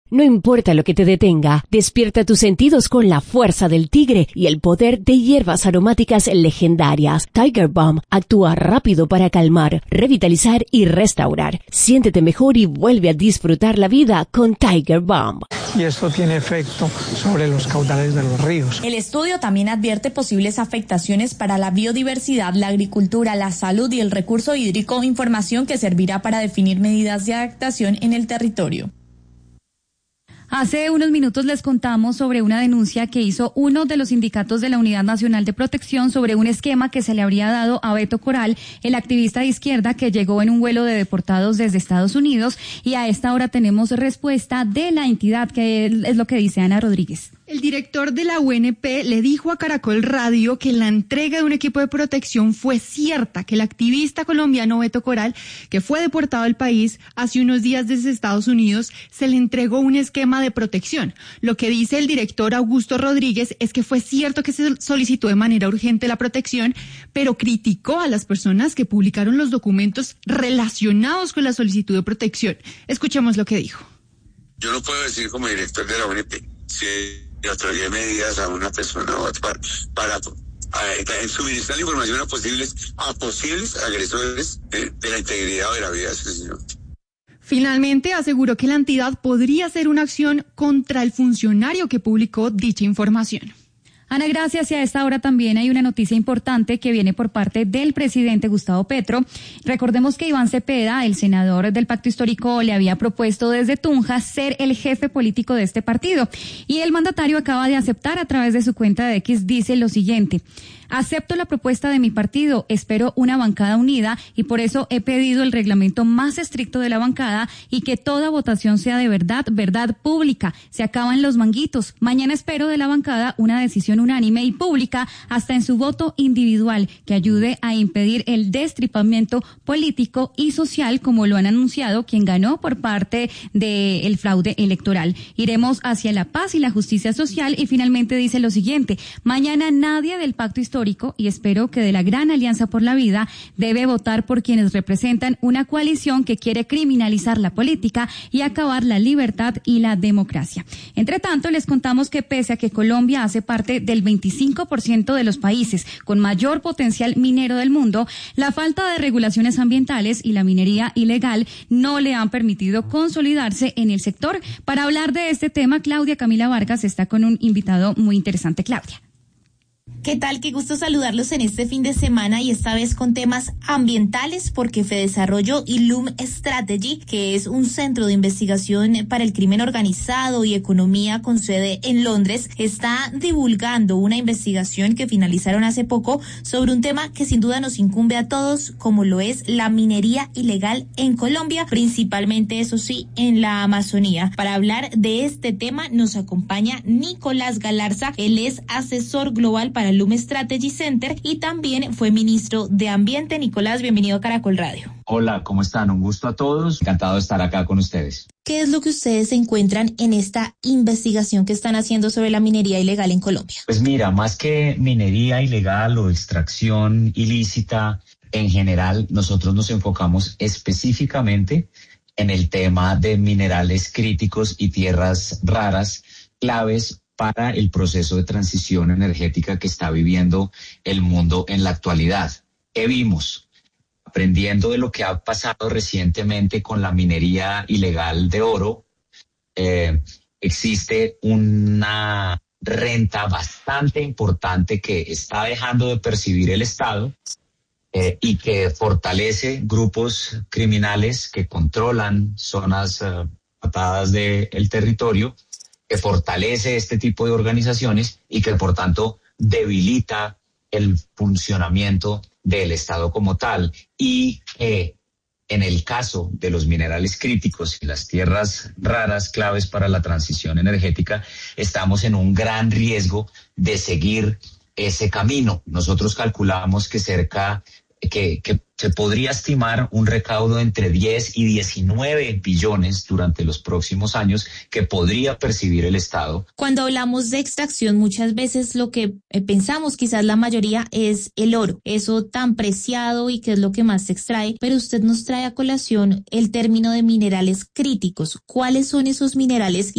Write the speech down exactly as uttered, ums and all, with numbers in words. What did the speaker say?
No importa lo que te detenga, despierta tus sentidos con la fuerza del tigre y el poder de hierbas aromáticas legendarias. Tiger Balm actúa rápido para calmar, revitalizar y restaurar. Siéntete mejor y vuelve a disfrutar la vida con Tiger Balm. Y esto tiene efecto sobre los caudales de los ríos. El estudio también advierte posibles afectaciones para la biodiversidad, la agricultura, la salud y el recurso hídrico, información que servirá para definir medidas de adaptación en el territorio. Hace unos minutos les contamos sobre una denuncia que hizo uno de los sindicatos de la Unidad Nacional de Protección sobre un esquema que se le habría dado a Beto Coral, el activista de izquierda que llegó en un vuelo de deportados desde Estados Unidos, y a esta hora tenemos respuesta de la entidad, que es lo que dice Ana Rodríguez. El director de la U N P le dijo a Caracol Radio que la entrega de un equipo de protección fue cierta, que el activista colombiano Beto Coral, que fue deportado del país hace unos días desde Estados Unidos, se le entregó un esquema de protección. Lo que dice el director Augusto Rodríguez es que fue cierto que se solicitó de manera urgente la protección, pero criticó a las personas que publicaron los documentos relacionados con la solicitud de protección. Escuchemos lo que dijo. Yo no puedo decir como director de la U N P si yo otorgué medidas a una persona o para, para a, a, suministrar la información a posibles, a posibles agresores de, de la integridad o de la vida de ese señor. Finalmente, aseguró que la entidad podría hacer una acción contra el funcionario que publicó dicha información. Ana, gracias. Y a esta hora también hay una noticia importante que viene por parte del presidente Gustavo Petro. Recordemos que Iván Cepeda, el senador del Pacto Histórico, le había propuesto desde Tunja ser el jefe político de este partido. Y el mandatario acaba de aceptar a través de su cuenta de X, dice lo siguiente: acepto la propuesta de mi partido, espero una bancada unida y por eso he pedido el reglamento más estricto de la bancada y que toda votación sea de verdad, verdad pública. Se acaban los manguitos. Mañana espero de la bancada una decisión unánime y pública hasta en su voto individual que ayude a impedir el destripamiento político y social como lo han anunciado quien ganó por parte del fraude electoral. Iremos hacia la paz y la justicia social y finalmente dice lo siguiente: mañana nadie del Pacto Histórico y espero que de la Gran Alianza por la Vida debe votar por quienes representan una coalición que quiere criminalizar la política y acabar la libertad y la democracia. Entre tanto, les contamos que pese a que Colombia hace parte del veinticinco por ciento de los países con mayor potencial minero del mundo, la falta de regulaciones ambientales y la minería ilegal no le han permitido consolidarse en el sector. Para hablar de este tema, Claudia Camila Vargas está con un invitado muy interesante. Claudia. ¿Qué tal? Qué gusto saludarlos en este fin de semana y esta vez con temas ambientales porque Fedesarrollo y Lume Strategy, que es un centro de investigación para el crimen organizado y economía con sede en Londres, está divulgando una investigación que finalizaron hace poco sobre un tema que sin duda nos incumbe a todos, como lo es la minería ilegal en Colombia, principalmente, eso sí, en la Amazonía. Para hablar de este tema nos acompaña Nicolás Galarza. Él es asesor global para Lume Strategy Center y también fue ministro de Ambiente. Nicolás, bienvenido a Caracol Radio. Hola, ¿cómo están? Un gusto a todos. Encantado de estar acá con ustedes. ¿Qué es lo que ustedes encuentran en esta investigación que están haciendo sobre la minería ilegal en Colombia? Pues mira, más que minería ilegal o extracción ilícita, en general, nosotros nos enfocamos específicamente en el tema de minerales críticos y tierras raras, claves para el proceso de transición energética que está viviendo el mundo en la actualidad. ¿Qué vimos? Aprendiendo de lo que ha pasado recientemente con la minería ilegal de oro, eh, existe una renta bastante importante que está dejando de percibir el Estado eh, y que fortalece grupos criminales que controlan zonas eh, apartadas del territorio, que fortalece este tipo de organizaciones y que por tanto debilita el funcionamiento del Estado como tal, y que en el caso de los minerales críticos y las tierras raras claves para la transición energética, estamos en un gran riesgo de seguir ese camino. Nosotros calculamos que cerca que, que se podría estimar un recaudo entre diez y diecinueve billones durante los próximos años que podría percibir el Estado. Cuando hablamos de extracción, muchas veces lo que pensamos, quizás la mayoría, es el oro, eso tan preciado y que es lo que más se extrae, pero usted nos trae a colación el término de minerales críticos. ¿Cuáles son esos minerales